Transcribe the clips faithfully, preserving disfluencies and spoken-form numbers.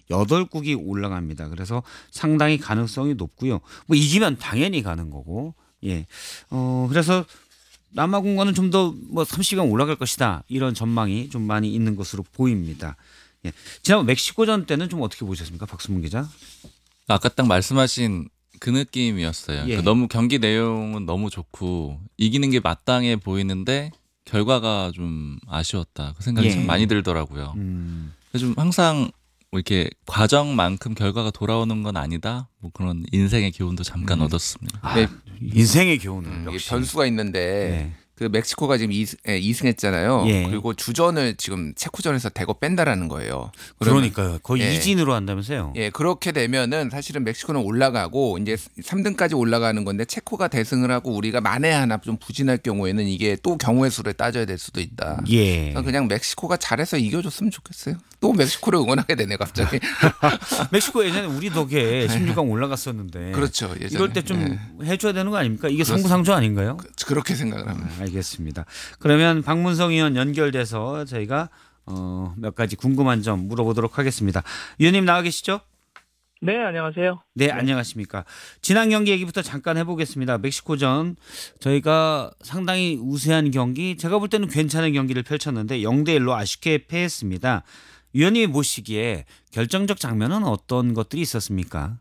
여덟 국이 올라갑니다. 그래서 상당히 가능성이 높고요. 뭐 이기면 당연히 가는 거고. 예. 어 그래서 남아공과는 좀 더 뭐 삼십 강 올라갈 것이다. 이런 전망이 좀 많이 있는 것으로 보입니다. 예. 지난번 멕시코전 때는 좀 어떻게 보셨습니까? 박수문 기자. 아까 딱 말씀하신 그 느낌이었어요. 예. 그 너무 경기 내용은 너무 좋고 이기는 게 마땅해 보이는데 결과가 좀 아쉬웠다. 그 생각이 예. 참 많이 들더라고요. 음. 그래서 좀 항상 뭐 이렇게 과정만큼 결과가 돌아오는 건 아니다. 뭐 그런 인생의 교훈도 잠깐 음. 얻었습니다. 아, 네. 인생의 교훈을 음, 이게 역시. 변수가 있는데 예. 그 멕시코가 지금 이 승했잖아요. 예. 그리고 주전을 지금 체코전에서 대거 뺀다라는 거예요. 그러면- 그러니까요. 거의 예. 이진으로 한다면서요. 예, 그렇게 되면은 사실은 멕시코는 올라가고 이제 삼 등까지 올라가는 건데 체코가 대승을 하고 우리가 만에 하나 좀 부진할 경우에는 이게 또 경우의 수를 따져야 될 수도 있다. 예. 그래서 그냥 멕시코가 잘해서 이겨줬으면 좋겠어요. 또 멕시코를 응원하게 되네 갑자기. 멕시코 예전에 우리 덕에 십육 강 올라갔었는데. 그렇죠. 예전에. 이럴 때 좀 예. 해줘야 되는 거 아닙니까? 이게 그렇습니다. 상부상조 아닌가요? 그렇게 생각을 합니다. 아, 알겠습니다. 그러면 박문성 의원 연결돼서 저희가 어, 몇 가지 궁금한 점 물어보도록 하겠습니다. 의원님 나와 계시죠? 네, 안녕하세요. 네, 안녕하십니까. 지난 경기 얘기부터 잠깐 해보겠습니다. 멕시코전 저희가 상당히 우세한 경기, 제가 볼 때는 괜찮은 경기를 펼쳤는데 영 대 일로 아쉽게 패했습니다. 위원님이 보시기에 결정적 장면은 어떤 것들이 있었습니까?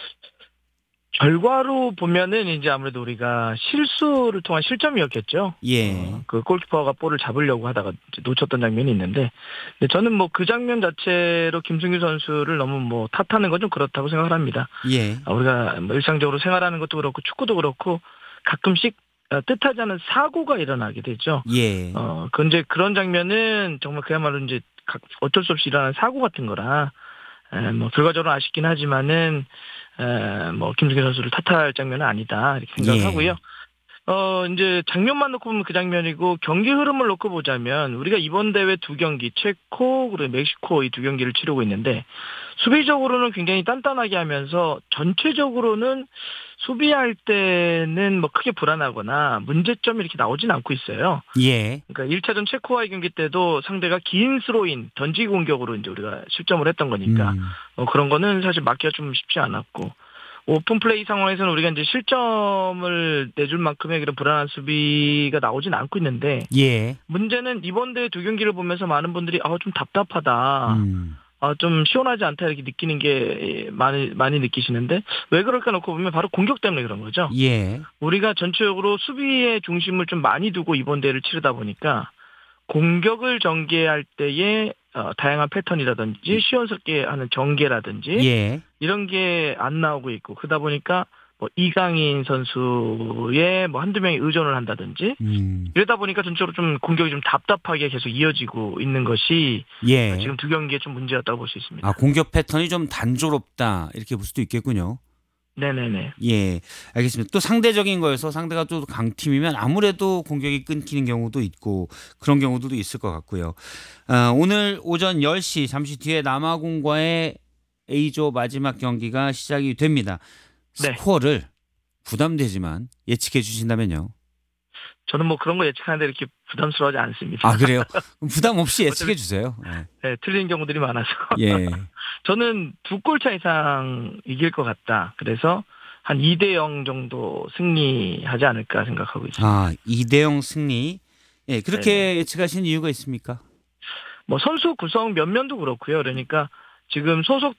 결과로 보면은 이제 아무래도 우리가 실수를 통한 실점이었겠죠. 예. 어, 그 골키퍼가 볼을 잡으려고 하다가 이제 놓쳤던 장면이 있는데, 근데 저는 뭐 그 장면 자체로 김승규 선수를 너무 뭐 탓하는 건 좀 그렇다고 생각을 합니다. 예. 아, 우리가 뭐 일상적으로 생활하는 것도 그렇고 축구도 그렇고 가끔씩 어, 뜻하지 않은 사고가 일어나게 되죠. 예. 어, 그 이제 그런 장면은 정말 그야말로 이제 각- 어쩔 수 없이 일어나는 사고 같은 거라, 에, 뭐 결과적으로 아쉽긴 하지만은 에, 뭐 김승규 선수를 탓할 장면은 아니다 이렇게 생각을 예. 하고요. 어 이제 장면만 놓고 보면 그 장면이고 경기 흐름을 놓고 보자면 우리가 이번 대회 두 경기 체코 그리고 멕시코 이 두 경기를 치르고 있는데 수비적으로는 굉장히 단단하게 하면서 전체적으로는 수비할 때는 뭐 크게 불안하거나 문제점이 이렇게 나오진 않고 있어요. 예. 그러니까 일 차전 체코와의 경기 때도 상대가 긴 스로인 던지기 공격으로 이제 우리가 실점을 했던 거니까 음. 어, 그런 거는 사실 막기가 좀 쉽지 않았고 오픈 플레이 상황에서는 우리가 이제 실점을 내줄 만큼의 그런 불안한 수비가 나오진 않고 있는데 예. 문제는 이번 대회 두 경기를 보면서 많은 분들이 아, 좀 답답하다. 음. 아, 좀 시원하지 않다 이렇게 느끼는 게 많이 많이 느끼시는데 왜 그럴까 놓고 보면 바로 공격 때문에 그런 거죠. 예. 우리가 전체적으로 수비의 중심을 좀 많이 두고 이번 대회를 치르다 보니까 공격을 전개할 때의 어, 다양한 패턴이라든지 시원스럽게 하는 전개라든지 예. 이런 게 안 나오고 있고 그러다 보니까 뭐 이강인 선수의 뭐 한두 명이 의존을 한다든지 음. 이러다 보니까 전체적으로 좀 공격이 좀 답답하게 계속 이어지고 있는 것이 예. 지금 두 경기에 좀 문제였다고 볼 수 있습니다. 아, 공격 패턴이 좀 단조롭다 이렇게 볼 수도 있겠군요. 네네네. 예, 알겠습니다. 또 상대적인 거여서 상대가 또 강팀이면 아무래도 공격이 끊기는 경우도 있고 그런 경우도 있을 것 같고요. 아, 오늘 오전 열 시 잠시 뒤에 남아공과의 A조 마지막 경기가 시작이 됩니다. 네. 스코어를 부담되지만 예측해 주신다면요. 저는 뭐 그런 거 예측하는데 이렇게 부담스러워하지 않습니다. 아, 그래요? 그럼 부담 없이 예측해 주세요. 네. 네, 틀린 경우들이 많아서. 예. 저는 두 골 차 이상 이길 것 같다. 그래서 한 이 대 영 정도 승리하지 않을까 생각하고 있습니다. 아, 이 대 영 승리. 예, 그렇게 네네. 예측하신 이유가 있습니까? 뭐 선수 구성 몇 면도 그렇고요. 그러니까 지금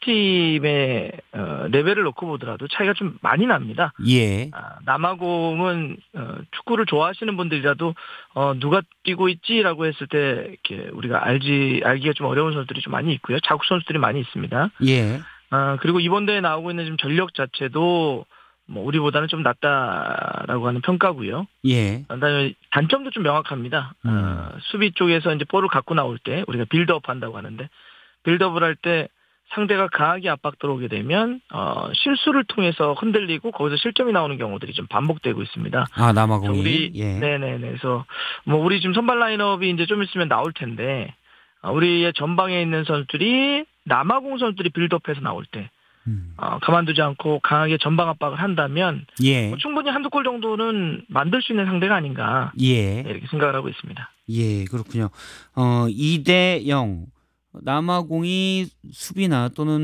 소속팀의 어, 레벨을 놓고 보더라도 차이가 좀 많이 납니다. 예. 아, 남아공은 어, 축구를 좋아하시는 분들이라도 어, 누가 뛰고 있지라고 했을 때 이렇게 우리가 알지 알기가 좀 어려운 선수들이 좀 많이 있고요. 자국 선수들이 많이 있습니다. 예. 아, 그리고 이번 대회에 나오고 있는 지금 전력 자체도 뭐 우리보다는 좀 낫다라고 하는 평가고요. 예. 그다음에 단점도 좀 명확합니다. 음. 어, 수비 쪽에서 이제 볼을 갖고 나올 때 우리가 빌드업 한다고 하는데 빌드업을 할 때 상대가 강하게 압박 들어오게 되면 어, 실수를 통해서 흔들리고 거기서 실점이 나오는 경우들이 좀 반복되고 있습니다. 아, 남아공이. 우리 예. 네네네. 그래서 뭐 우리 지금 선발 라인업이 이제 좀 있으면 나올 텐데 어, 우리의 전방에 있는 선수들이 남아공 선수들이 빌드업해서 나올 때 음. 어, 가만두지 않고 강하게 전방 압박을 한다면 예. 뭐 충분히 한두 골 정도는 만들 수 있는 상대가 아닌가 예. 네, 이렇게 생각을 하고 있습니다. 예, 그렇군요. 어, 이 대 영. 남아공이 수비나 또는